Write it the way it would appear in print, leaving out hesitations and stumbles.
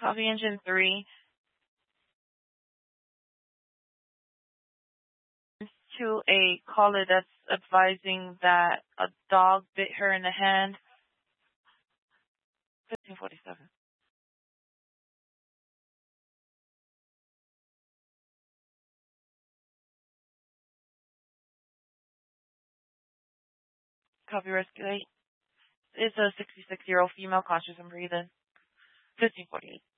Copy engine 3. To a caller that's advising that a dog bit her in the hand. 1547. Copy rescue 8. It's a 66-year-old female, conscious and breathing. 1548.